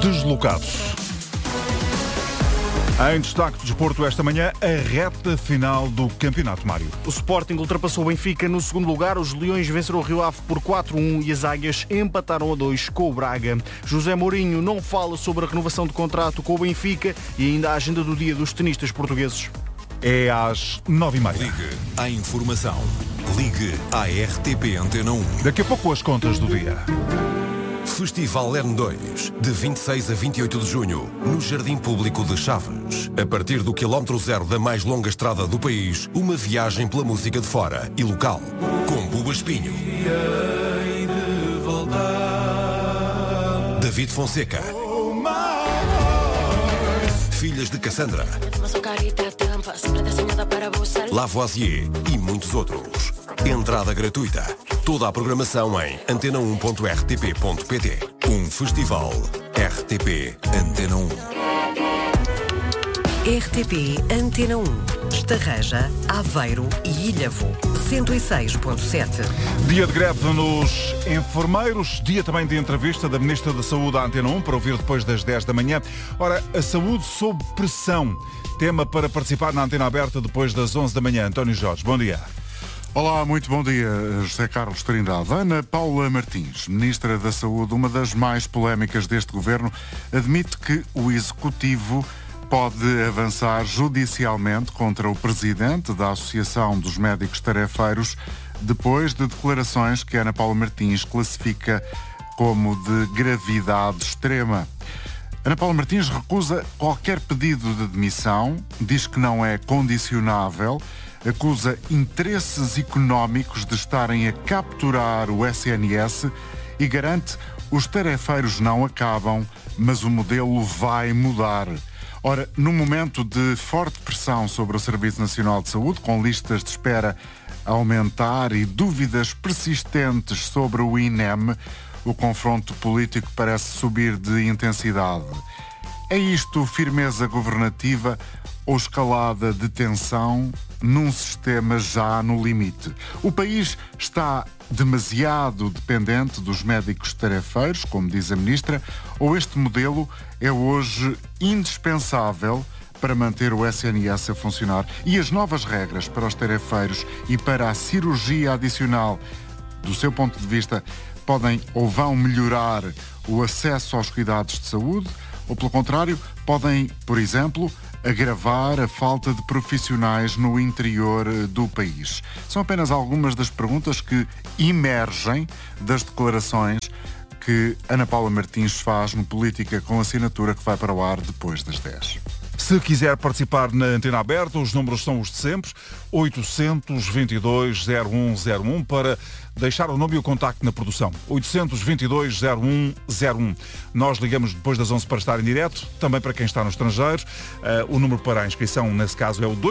deslocados. Em destaque do desporto esta manhã, a reta final do Campeonato Mário. O Sporting ultrapassou o Benfica no segundo lugar. Os Leões venceram o Rio Ave por 4-1 e as Águias empataram a 2 com o Braga. José Mourinho não fala sobre a renovação de contrato com o Benfica e ainda a agenda do dia dos tenistas portugueses. É às 9h30. Ligue à informação. Ligue à RTP Antena 1. Daqui a pouco as contas do dia. Festival N2, de 26 a 28 de junho, no Jardim Público de Chaves. A partir do quilómetro zero da mais longa estrada do país, uma viagem pela música de fora e local. Com Buba Espinho, David Fonseca, Filhas de Cassandra, Lavoisier e muitos outros. Entrada gratuita. Toda a programação em antena1.rtp.pt. Um festival RTP Antena 1. RTP Antena 1. Estarreja, Aveiro e Ilhavo. 106.7. Dia de greve nos enfermeiros, dia também de entrevista da Ministra da Saúde à Antena 1, para ouvir depois das 10 da manhã. Ora, a saúde sob pressão. Tema para participar na Antena Aberta depois das 11 da manhã. António Jorge, bom dia. Olá, muito bom dia, José Carlos Trindade. Ana Paula Martins, Ministra da Saúde, uma das mais polémicas deste governo, admite que o Executivo pode avançar judicialmente contra o Presidente da Associação dos Médicos Tarefeiros depois de declarações que Ana Paula Martins classifica como de gravidade extrema. Ana Paula Martins recusa qualquer pedido de demissão, diz que não é condicionável, acusa interesses económicos de estarem a capturar o SNS e garante os tarefeiros não acabam, mas o modelo vai mudar. Ora, num momento de forte pressão sobre o Serviço Nacional de Saúde, com listas de espera a aumentar e dúvidas persistentes sobre o INEM, o confronto político parece subir de intensidade. É isto firmeza governativa ou escalada de tensão num sistema já no limite? O país está demasiado dependente dos médicos tarefeiros, como diz a Ministra, ou este modelo é hoje indispensável para manter o SNS a funcionar? E as novas regras para os tarefeiros e para a cirurgia adicional, do seu ponto de vista, podem ou vão melhorar o acesso aos cuidados de saúde, ou pelo contrário, podem, por exemplo, agravar a falta de profissionais no interior do país? São apenas algumas das perguntas que emergem das declarações que Ana Paula Martins faz no Política com Assinatura, que vai para o ar depois das 10. Se quiser participar na Antena Aberta, os números são os de sempre, 822-0101, para deixar o nome e o contacto na produção. 822-0101. Nós ligamos depois das 11 para estar em direto, também para quem está no estrangeiro. O número para a inscrição, nesse caso, é o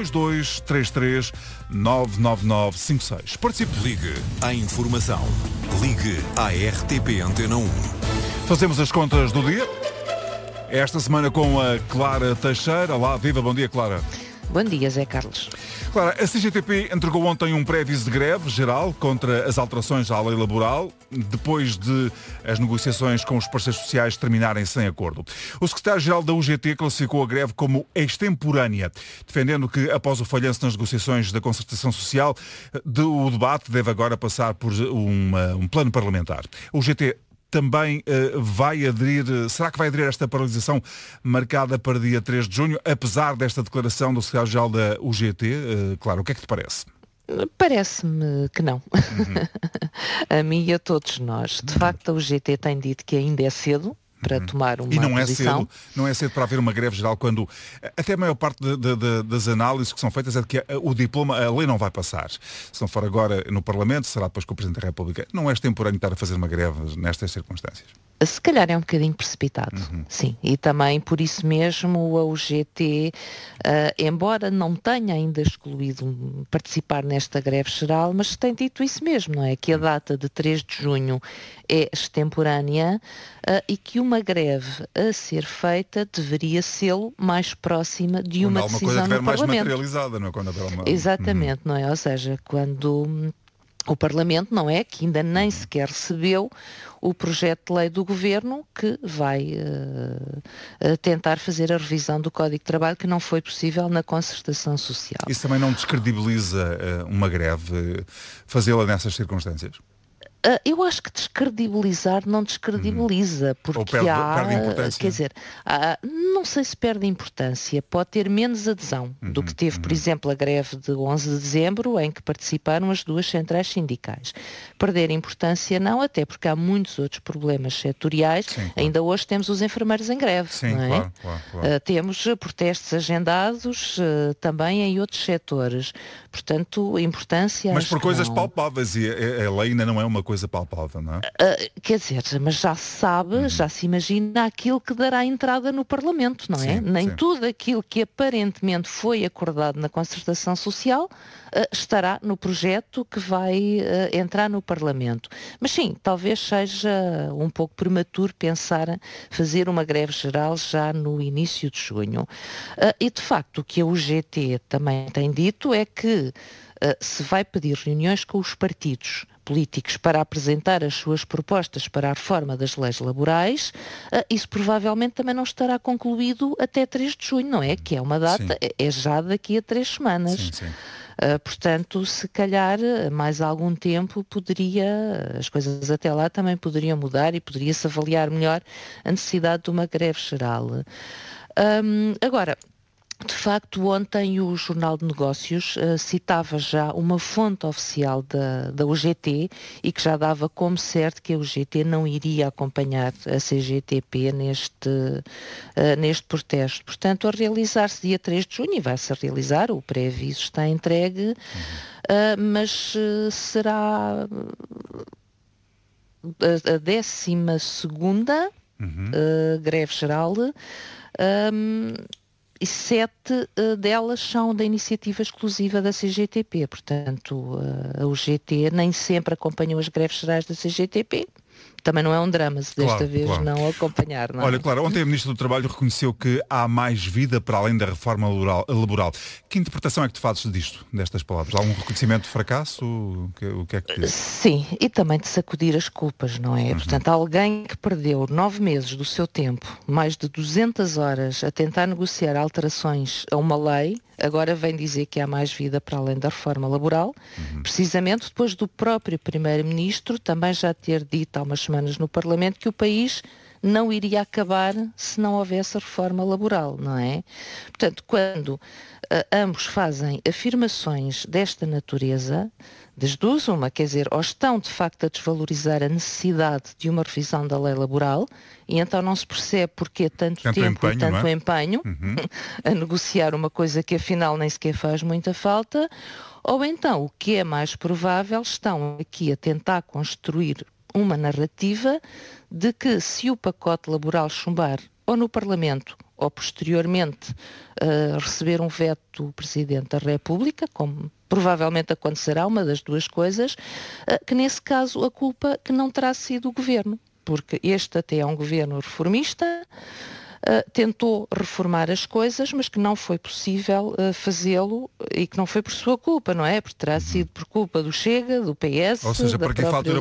2233-99956. Participe. Ligue à informação. Ligue à RTP Antena 1. Fazemos as contas do dia. Esta semana com a Clara Teixeira. Olá, viva, bom dia, Clara. Bom dia, Zé Carlos. Clara, a CGTP entregou ontem um pré-aviso de greve geral contra as alterações à lei laboral, depois de as negociações com os parceiros sociais terminarem sem acordo. O secretário-geral da UGT classificou a greve como extemporânea, defendendo que, após o falhanço nas negociações da concertação social, o debate deve agora passar por um plano parlamentar. O UGT também vai aderir, será que vai aderir a esta paralisação marcada para dia 3 de junho, apesar desta declaração do secretário-geral da UGT? Claro, o que é que te parece? Parece-me que não. A mim e a todos nós. De facto, a UGT tem dito que ainda é cedo para tomar uma posição. Não é cedo para haver uma greve geral quando até a maior parte das análises que são feitas é de que o diploma, a lei não vai passar. Se não for agora no Parlamento, será depois com o Presidente da República. Não é extemporâneo estar a fazer uma greve nestas circunstâncias? Se calhar é um bocadinho precipitado, sim. E também por isso mesmo a UGT, embora não tenha ainda excluído participar nesta greve geral, mas tem dito isso mesmo, não é? Que a data de 3 de junho é extemporânea e que uma greve a ser feita deveria ser mais próxima de uma decisão no Parlamento. Quando alguma coisa estiver mais materializada, não é? Exatamente, não é? Ou seja, quando o Parlamento, não é? Que ainda nem sequer recebeu o projeto de lei do Governo que vai tentar fazer a revisão do Código de Trabalho, que não foi possível na concertação social. Isso também não descredibiliza uma greve, fazê-la nessas circunstâncias? Eu acho que descredibilizar não descredibiliza, porque ou perde importância. Quer dizer, não sei se perde importância, pode ter menos adesão do que teve, por exemplo, a greve de 11 de dezembro, em que participaram as duas centrais sindicais. Perder importância não, até porque há muitos outros problemas setoriais. Sim, claro. Ainda hoje temos os enfermeiros em greve. Sim, não é? Claro. Temos protestos agendados também em outros setores. Portanto, importância... Mas por coisas palpáveis, e a lei ainda não é uma coisa palpável, não é? Quer dizer, mas já se sabe, já se imagina aquilo que dará entrada no Parlamento, não é? Nem tudo aquilo que aparentemente foi acordado na concertação social estará no projeto que vai entrar no Parlamento. Mas sim, talvez seja um pouco prematuro pensar fazer uma greve geral já no início de junho. E de facto o que a UGT também tem dito é que se vai pedir reuniões com os partidos políticos para apresentar as suas propostas para a reforma das leis laborais, isso provavelmente também não estará concluído até 3 de junho, não é? Que é uma data, é já daqui a 3 semanas. Sim. Portanto, se calhar mais algum tempo as coisas até lá também poderiam mudar e poderia-se avaliar melhor a necessidade de uma greve geral. Agora, de facto, ontem o Jornal de Negócios citava já uma fonte oficial da UGT e que já dava como certo que a UGT não iria acompanhar a CGTP neste protesto. Portanto, a realizar-se dia 3 de junho, e vai-se realizar, o pré-aviso está entregue, mas será a 12ª greve geral, e 7 delas são da iniciativa exclusiva da CGTP. Portanto, a UGT nem sempre acompanhou as greves gerais da CGTP. Também não é um drama se desta vez não acompanhar. Não é? Olha, claro, ontem a Ministra do Trabalho reconheceu que há mais vida para além da reforma laboral. Que interpretação é que tu fazes destas palavras? Há um reconhecimento de fracasso? O que é que diz? Sim, e também de sacudir as culpas, não é? Portanto, alguém que perdeu 9 meses do seu tempo, mais de 200 horas a tentar negociar alterações a uma lei, agora vem dizer que há mais vida para além da reforma laboral, precisamente depois do próprio Primeiro-Ministro também já ter dito há umas semanas no Parlamento que o país não iria acabar se não houvesse a reforma laboral, não é? Portanto, quando ambos fazem afirmações desta natureza, das duas uma, quer dizer, ou estão de facto a desvalorizar a necessidade de uma revisão da lei laboral, e então não se percebe porque tanto tempo e tanto empenho a negociar uma coisa que afinal nem sequer faz muita falta, ou então, o que é mais provável, estão aqui a tentar construir uma narrativa de que se o pacote laboral chumbar ou no Parlamento ou posteriormente receber um veto do Presidente da República, como provavelmente acontecerá, uma das duas coisas, que nesse caso a culpa que não terá sido o Governo, porque este até é um Governo reformista, tentou reformar as coisas, mas que não foi possível fazê-lo e que não foi por sua culpa, não é? Porque terá sido por culpa do Chega, do PS, ou seja, da para que a fatura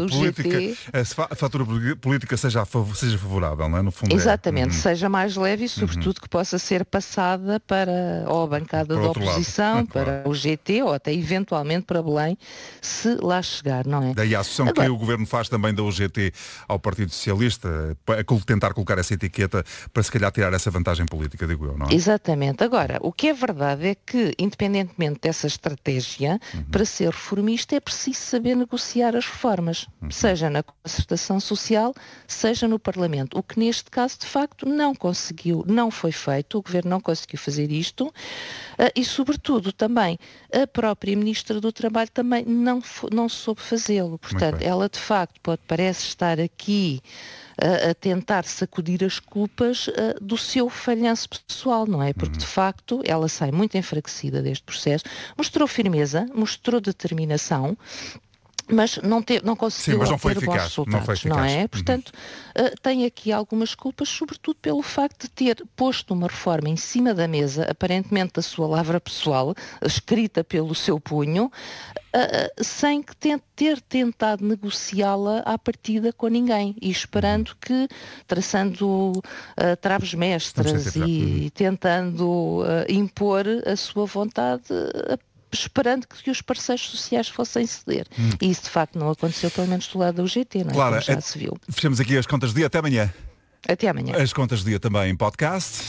política seja favorável, não é? No fundo exatamente, seja mais leve e sobretudo que possa ser passada para ou a bancada da oposição, para o GT ou até eventualmente para Belém, se lá chegar, não é? Daí a associação que o Governo faz também da UGT ao Partido Socialista, tentar colocar essa etiqueta para se calhar tirar essa vantagem política, digo eu, não é? Exatamente. Agora, o que é verdade é que, independentemente dessa estratégia, para ser reformista é preciso saber negociar as reformas, seja na concertação social, seja no Parlamento. O que neste caso, de facto, não conseguiu, não foi feito, o Governo não conseguiu fazer isto e, sobretudo, também a própria Ministra do Trabalho também não soube fazê-lo. Portanto, ela, de facto, parece estar aqui a tentar sacudir as culpas do seu falhanço pessoal, não é? Porque, de facto, ela sai muito enfraquecida deste processo, mostrou firmeza, mostrou determinação, mas não conseguiu mas não foi obter bons eficaz, resultados, não foi eficaz. é? Portanto, tem aqui algumas culpas, sobretudo pelo facto de ter posto uma reforma em cima da mesa, aparentemente da sua lavra pessoal, escrita pelo seu punho, sem que ter tentado negociá-la à partida com ninguém e esperando que, traçando traves mestras e tentando impor a sua vontade, esperando que os parceiros sociais fossem ceder. E isso de facto não aconteceu, pelo menos do lado da UGT, não é? Claro, já se viu. Fechamos aqui as contas de dia. Até amanhã. Até amanhã. As contas de dia também em podcast.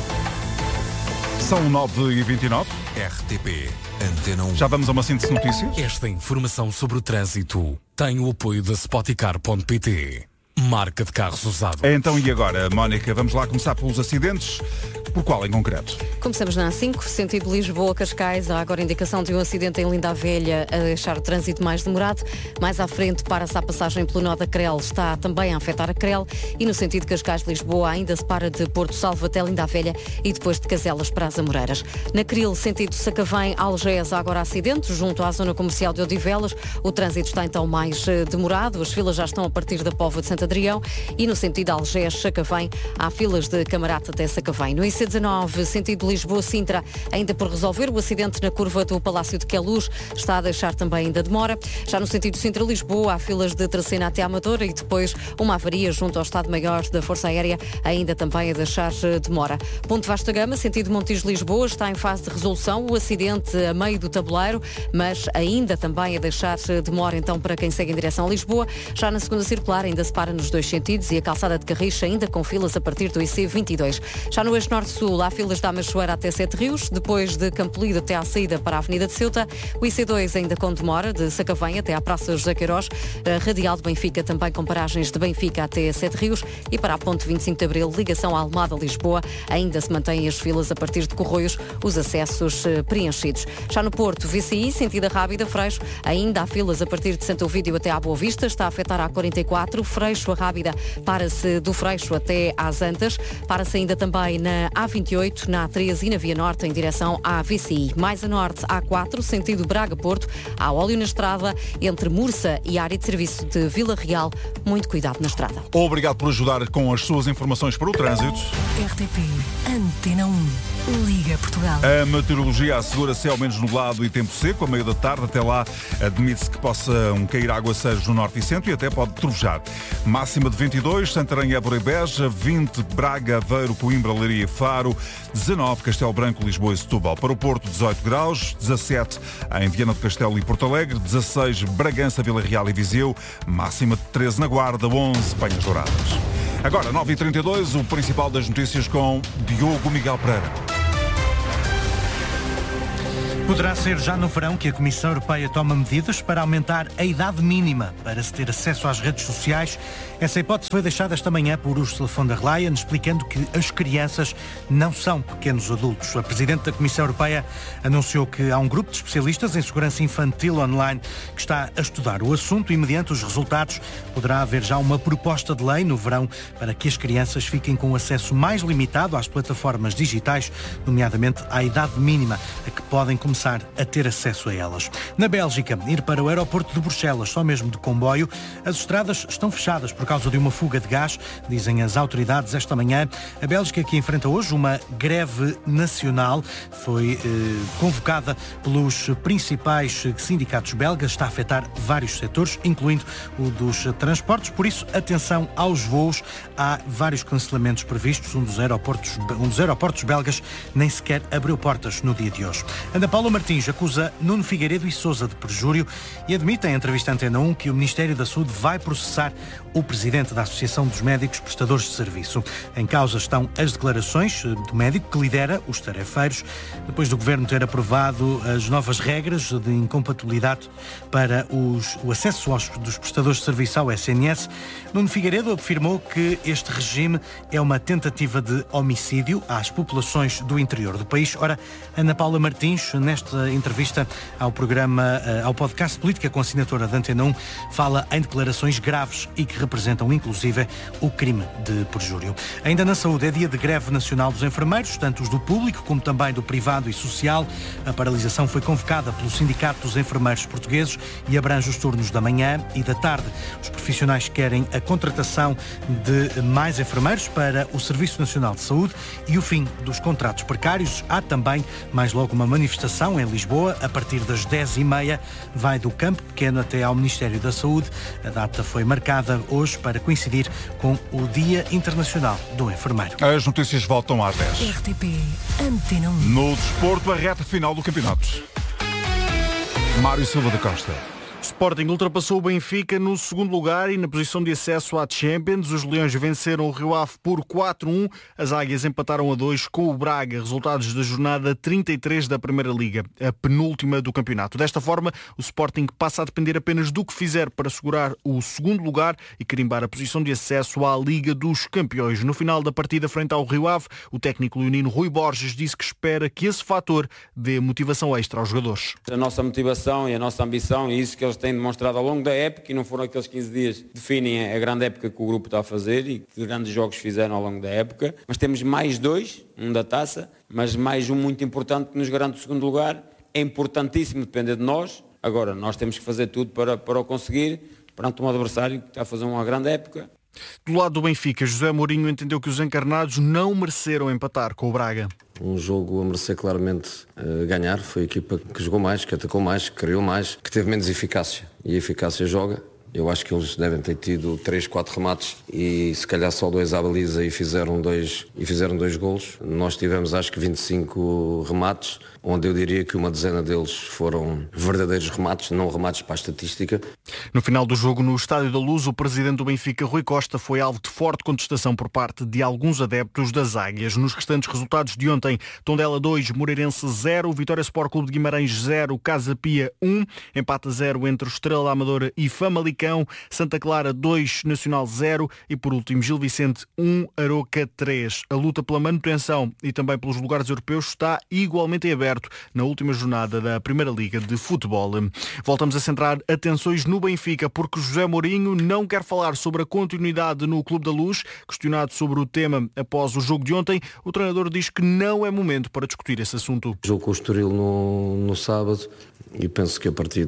São 9h29. RTP Antena 1. Já vamos a uma síntese de notícias. Esta informação sobre o trânsito tem o apoio da Spoticar.pt, marca de carros usados. Então e agora, Mónica, vamos lá começar pelos acidentes. Por qual em concreto? Começamos na A5, sentido Lisboa-Cascais. Há agora indicação de um acidente em Linda a Velha a deixar o trânsito mais demorado. Mais à frente, para-se a passagem pelo nó da Crel, está também a afetar a Crel. E no sentido Cascais-Lisboa, ainda se para de Porto Salvo até Linda a Velha e depois de Caselas para as Amoreiras. Na Cril, sentido Sacavém-Algés, há agora acidente junto à zona comercial de Odivelas. O trânsito está então mais demorado. As filas já estão a partir da Póvoa de Santo Adrião. E no sentido Algés-Sacavém, há filas de Camarate até Sacavém. No IC19, sentido Lisboa-Sintra, ainda por resolver. O acidente na curva do Palácio de Queluz está a deixar também ainda demora. Já no sentido Sintra-Lisboa, há filas de Tracena até Amadora e depois uma avaria junto ao Estado-Maior da Força Aérea, ainda também a deixar demora. Ponte Vasta Gama, sentido Montijo-Lisboa, está em fase de resolução. O acidente a meio do tabuleiro, mas ainda também a deixar demora então para quem segue em direção a Lisboa. Já na segunda circular ainda se para nos dois sentidos e a calçada de Carris ainda com filas a partir do IC22. Já no eixo Norte-Sul, há filas da Machoeira até Sete Rios, depois de Campolide até à saída para a Avenida de Ceuta. O IC2 ainda com demora, de Sacavém até à Praça José Queiroz. A Radial de Benfica também com paragens de Benfica até Sete Rios. E para a Ponte 25 de Abril, ligação à Almada-Lisboa, ainda se mantêm as filas a partir de Corroios, os acessos preenchidos. Já no Porto, VCI, sentido Rábida, Freixo, ainda há filas a partir de Santo Ovídio até à Boa Vista, está a afetar a A44, Freixo, a Rábida, para-se do Freixo até às Antas, para-se ainda também na A28, na A13 e na Via Norte, em direção à VCI. Mais a norte, A4, sentido Braga-Porto, há óleo na estrada, entre Mursa e a área de serviço de Vila Real. Muito cuidado na estrada. Obrigado por ajudar com as suas informações para o trânsito. RTP Antena 1. Liga Portugal. A meteorologia assegura céu menos nublado e tempo seco a meio da tarde. Até lá, admite-se que possam cair aguaceiros no norte e centro e até pode trovejar. Máxima de 22, Santarém, Évora e Beja, 20, Braga, Aveiro, Coimbra, Leiria e Faro, 19, Castelo Branco, Lisboa e Setúbal. Para o Porto, 18 graus, 17 em Viana do Castelo e Porto Alegre, 16, Bragança, Vila Real e Viseu, máxima de 13 na Guarda, 11, Penhas Douradas. Agora, 9h32, o principal das notícias com Diogo Miguel Pereira. Poderá ser já no verão que a Comissão Europeia toma medidas para aumentar a idade mínima para se ter acesso às redes sociais. Essa hipótese foi deixada esta manhã por Ursula von der Leyen, explicando que as crianças não são pequenos adultos. A Presidente da Comissão Europeia anunciou que há um grupo de especialistas em segurança infantil online que está a estudar o assunto e, mediante os resultados, poderá haver já uma proposta de lei no verão para que as crianças fiquem com acesso mais limitado às plataformas digitais, nomeadamente à idade mínima a que podem começar a ter acesso a elas. Na Bélgica, ir para o aeroporto de Bruxelas só mesmo de comboio, as estradas estão fechadas por causa de uma fuga de gás, dizem as autoridades esta manhã. A Bélgica, que enfrenta hoje uma greve nacional, foi convocada pelos principais sindicatos belgas, está a afetar vários setores, incluindo o dos transportes, por isso atenção aos voos, há vários cancelamentos previstos, um dos aeroportos belgas nem sequer abriu portas no dia de hoje. Ana Paula Martins acusa Nuno Figueiredo e Sousa de perjúrio e admite em entrevista à Antena 1 que o Ministério da Saúde vai processar o presidente da Associação dos Médicos Prestadores de Serviço. Em causa estão as declarações do médico que lidera os tarefeiros, depois do Governo ter aprovado as novas regras de incompatibilidade para o acesso dos prestadores de serviço ao SNS. Nuno Figueiredo afirmou que este regime é uma tentativa de homicídio às populações do interior do país. Ora, Ana Paula Martins, nesta nesta entrevista ao programa, ao podcast Política com assinatura da Antena 1, fala em declarações graves e que representam inclusive o crime de perjúrio. Ainda na saúde, é dia de greve nacional dos enfermeiros, tanto os do público como também do privado e social. A paralisação foi convocada pelo Sindicato dos Enfermeiros Portugueses e abrange os turnos da manhã e da tarde. Os profissionais querem a contratação de mais enfermeiros para o Serviço Nacional de Saúde e o fim dos contratos precários. Há também mais logo uma manifestação em Lisboa, a partir das 10h30, vai do Campo Pequeno até ao Ministério da Saúde. A data foi marcada hoje para coincidir com o Dia Internacional do Enfermeiro. As notícias voltam às 10. RTP Antena 1. No desporto, a reta final do campeonato. Mário Silva da Costa. Sporting ultrapassou o Benfica no segundo lugar e na posição de acesso à Champions. Os Leões venceram o Rio Ave por 4-1. As Águias empataram a 2 com o Braga. Resultados da jornada 33 da Primeira Liga, a penúltima do campeonato. Desta forma, o Sporting passa a depender apenas do que fizer para assegurar o segundo lugar e carimbar a posição de acesso à Liga dos Campeões. No final da partida frente ao Rio Ave, o técnico leonino Rui Borges disse que espera que esse fator dê motivação extra aos jogadores. A nossa motivação e a nossa ambição e isso que eles têm demonstrado ao longo da época, e não foram aqueles 15 dias que definem a grande época que o grupo está a fazer e que grandes jogos fizeram ao longo da época, mas temos mais dois, um da taça, mas mais um muito importante que nos garante o segundo lugar. É importantíssimo depender de nós. Agora, nós temos que fazer tudo para o conseguir perante um adversário que está a fazer uma grande época. Do lado do Benfica, José Mourinho entendeu que os encarnados não mereceram empatar com o Braga. Um jogo a merecer claramente ganhar. Foi a equipa que jogou mais, que atacou mais, que criou mais, que teve menos eficácia. E a eficácia joga. Eu acho que eles devem ter tido 3, 4 remates e se calhar só 2 à baliza e fizeram dois golos. Nós tivemos acho que 25 remates, onde eu diria que uma dezena deles foram verdadeiros remates, não remates para a estatística. No final do jogo no Estádio da Luz, o presidente do Benfica, Rui Costa, foi alvo de forte contestação por parte de alguns adeptos das Águias. Nos restantes resultados de ontem, Tondela 2, Moreirense 0, Vitória Sport Clube de Guimarães 0, Casa Pia 1, empate a 0 entre o Estrela da Amadora e Famalicão, Santa Clara 2, Nacional 0 e por último Gil Vicente 1, Aroca 3. A luta pela manutenção e também pelos lugares europeus está igualmente em aberto na última jornada da Primeira Liga de Futebol. Voltamos a centrar atenções no Benfica porque José Mourinho não quer falar sobre a continuidade no Clube da Luz. Questionado sobre o tema após o jogo de ontem, o treinador diz que não é momento para discutir esse assunto. Jogo com o Estoril no sábado e penso que a partir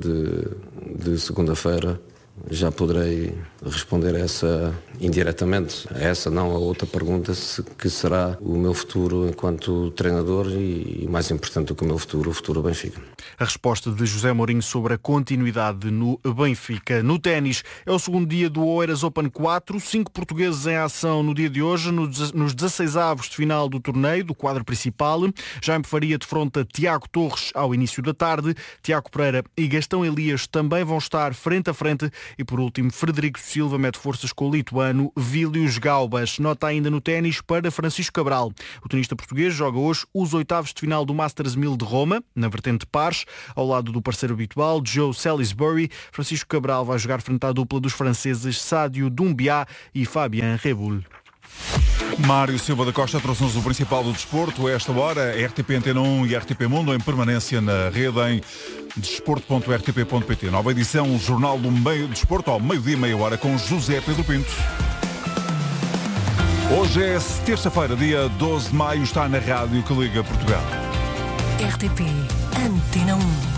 de segunda-feira já poderei responder essa indiretamente, a essa não, a outra pergunta, que será o meu futuro enquanto treinador e mais importante do que o meu futuro, o futuro Benfica. A resposta de José Mourinho sobre a continuidade no Benfica. No ténis, é o segundo dia do Oeiras Open 4, 5 portugueses em ação no dia de hoje, nos 16avos de final do torneio, do quadro principal. Jaime Faria defronta Tiago Torres ao início da tarde, Tiago Pereira e Gastão Elias também vão estar frente a frente. E por último, Frederico Silva mete forças com o lituano Vilius Gaubas. Nota ainda no ténis para Francisco Cabral. O tenista português joga hoje os 8avos de final do Masters 1000 de Roma, na vertente pares, ao lado do parceiro habitual, Joe Salisbury. Francisco Cabral vai jogar frente à dupla dos franceses Sadio Doumbia e Fabien Reboul. Mário Silva da Costa trouxe-nos o principal do desporto. A esta hora, RTP Antena 1 e RTP Mundo em permanência na rede em desporto.rtp.pt. Nova edição, Jornal do Desporto, ao meio-dia, meia hora, com José Pedro Pinto. Hoje é terça-feira, dia 12 de maio, está na rádio que liga Portugal. RTP Antena 1.